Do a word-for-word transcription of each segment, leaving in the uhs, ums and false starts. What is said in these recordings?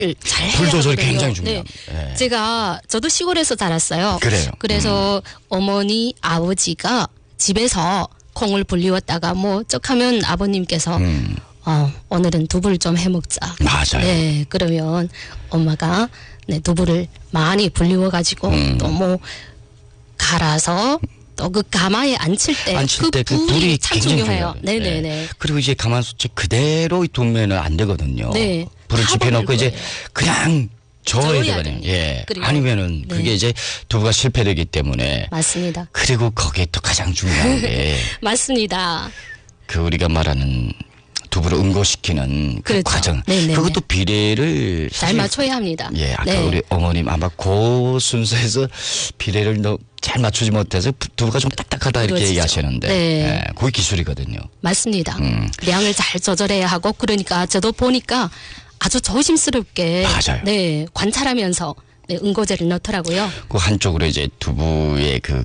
잘 불 해야 조절이 하거든요. 굉장히 중요합니다. 네. 네. 제가 저도 시골에서 자랐어요. 그래요. 그래서 음. 어머니 아버지가 집에서 콩을 불리웠다가 뭐 쩍하면 아버님께서 음. 어, 오늘은 두부를 좀 해먹자. 맞아요. 네, 그러면 엄마가 네, 두부를 많이 불리워가지고 음. 또 뭐 갈아서 또 그 가마에 앉힐 때 앉힐 그 때 그 불이 불이 참 굉장히 중요해요. 중요해요. 네네네. 네. 그리고 이제 가마솥에 그대로 두면은 안 되거든요. 네. 불을 타버릴 지펴놓고 이제 거예요. 그냥 저어야 저어야 되거든요. 됩니다. 예. 그리고- 아니면은 네. 그게 이제 두부가 실패되기 때문에. 맞습니다. 그리고 거기에 또 가장 중요한 게 맞습니다. 그 우리가 말하는 두부를 응고시키는 그 그렇죠. 과정. 네네네. 그것도 비례를 잘 사실 맞춰야 합니다. 예, 아까 네. 우리 어머님 아마 그 순서에서 비례를 너 잘 맞추지 못해서 두부가 좀 딱딱하다 이렇게 그러시죠. 얘기하시는데 네. 예, 그게 기술이거든요. 맞습니다. 음. 량을 잘 조절해야 하고 그러니까 저도 보니까 아주 조심스럽게 맞아요. 네 관찰하면서 네, 응고제를 넣더라고요. 그 한쪽으로 이제 두부의 그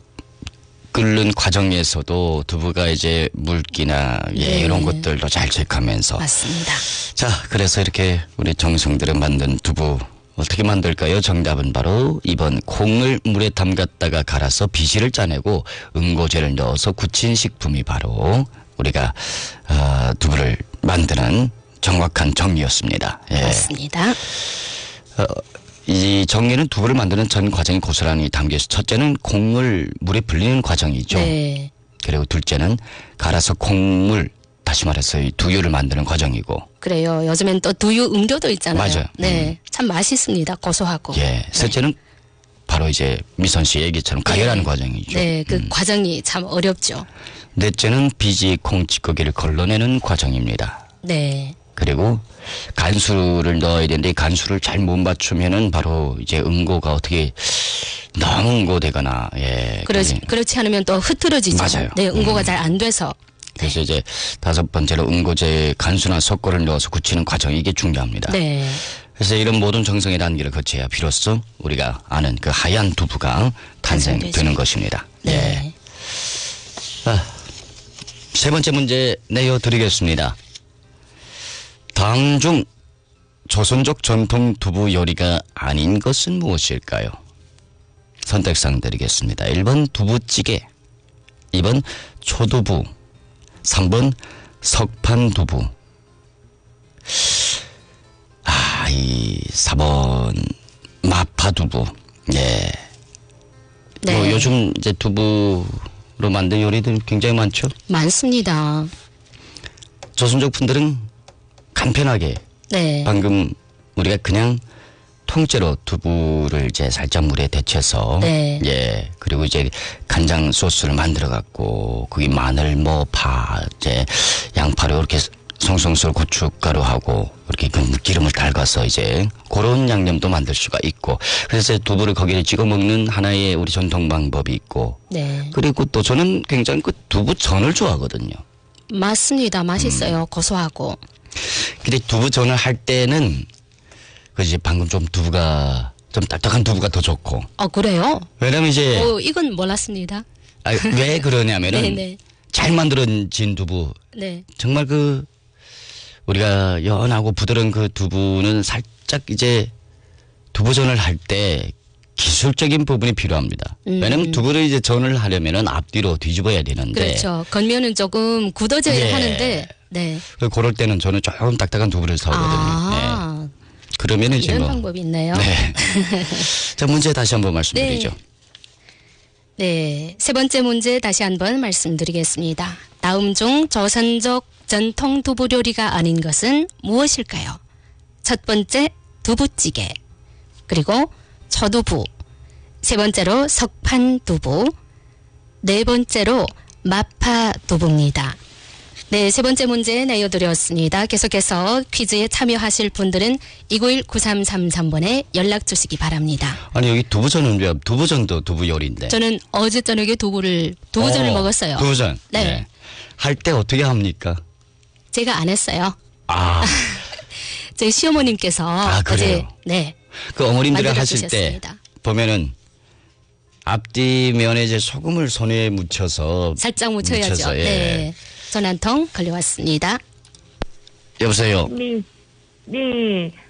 끓는 과정에서도 두부가 이제 물기나 예, 네. 이런 것들도 잘 체크하면서 맞습니다. 자, 그래서 이렇게 우리 정성들을 만든 두부 어떻게 만들까요? 정답은 바로 이 번 콩을 물에 담갔다가 갈아서 비실을 짜내고 응고제를 넣어서 굳힌 식품이 바로 우리가 어, 두부를 만드는 정확한 정리였습니다. 예. 맞습니다. 어, 이 정리는 두부를 만드는 전 과정이 고스란히 담겨서 첫째는 콩을 물에 불리는 과정이죠. 네. 그리고 둘째는 갈아서 콩물 다시 말해서 이 두유를 만드는 과정이고 그래요. 요즘엔 또 두유 음료도 있잖아요. 맞아요. 네. 참 맛있습니다. 고소하고. 예, 셋째는 바로 이제 미선 씨 얘기처럼 가열하는 과정이죠. 네. 그 음. 과정이 참 어렵죠. 넷째는 비지 콩 찌꺼기를 걸러내는 과정입니다. 네. 그리고 간수를 넣어야 되는데 간수를 잘 못 맞추면은 바로 이제 응고가 어떻게 너무 응고되거나 예. 그렇지, 그게- 그렇지 않으면 또 흐트러지죠. 맞아요. 네. 응고가 음. 잘 안 돼서. 그래서 이제 다섯 번째로 응고제 간수나 석고를 넣어서 굳히는 과정 이게 중요합니다. 네. 그래서 이런 모든 정성의 단계를 거쳐야 비로소 우리가 아는 그 하얀 두부가 탄생되는 탄생되죠. 것입니다. 네. 예. 아, 세 번째 문제 내어드리겠습니다. 다음 중 조선족 전통 두부 요리가 아닌 것은 무엇일까요? 선택상 드리겠습니다. 일 번 두부찌개, 이 번 초두부, 삼 번 석판두부. 아, 이 사 번 마파두부. 예. 네. 뭐 요즘 이제 두부로 만든 요리들 굉장히 많죠. 많습니다. 조선족 분들은 간편하게 네. 방금 우리가 그냥 통째로 두부를 이제 살짝 물에 데쳐서 네. 예 그리고 이제 간장 소스를 만들어 갖고 거기 마늘 뭐 파 이제 양파를 이렇게 송송술 고춧가루하고 이렇게 그 기름을 달가서 이제 그런 양념도 만들 수가 있고 그래서 두부를 거기에 찍어 먹는 하나의 우리 전통 방법이 있고 네. 그리고 또 저는 굉장히 그 두부전을 좋아하거든요. 맞습니다. 맛있어요. 음. 고소하고. 근데 두부전을 할 때는 그지 방금 좀 두부가 좀 딱딱한 두부가 더 좋고 어, 그래요? 왜냐면 이제 어, 이건 몰랐습니다. 아, 왜 그러냐면은 네네. 잘 만들어진 두부 네. 정말 그 우리가 연하고 부드러운 그 두부는 살짝 이제 두부전을 할 때 기술적인 부분이 필요합니다. 음. 왜냐면 두부를 이제 전을 하려면은 앞뒤로 뒤집어야 되는데 그렇죠. 겉면은 조금 굳어져야 예. 하는데, 네. 그럴 때는 저는 조금 딱딱한 두부를 사오거든요. 아, 네. 그러면 이제 이런 뭐 방법이 있네요. 네. 자, 문제 다시 한번 말씀드리죠. 네. 세 번째 문제 다시 한번 말씀드리겠습니다. 다음 중 조선족 전통 두부 요리가 아닌 것은 무엇일까요? 첫 번째 두부찌개, 그리고 초두부, 세 번째로 석판두부, 네 번째로 마파두부입니다. 네, 세 번째 문제 내어드렸습니다. 계속해서 퀴즈에 참여하실 분들은 이구일 구삼삼삼 번에 연락 주시기 바랍니다. 아니 여기 두부전은 왜 두부전도 두부 요리인데. 저는 어제 저녁에 두부를 두부전을 어, 먹었어요. 두부전. 네. 할 때 어떻게 합니까? 제가 안 했어요. 아, 제 시어머님께서 아, 그래요? 어제 네 그 어머님들이 만들어 하실 때 주셨습니다. 보면은 앞뒤면에 이제 소금을 손에 묻혀서 살짝 묻혀야죠. 묻혀서, 예. 네, 전화 한 통 걸려왔습니다. 여보세요. 네, 네.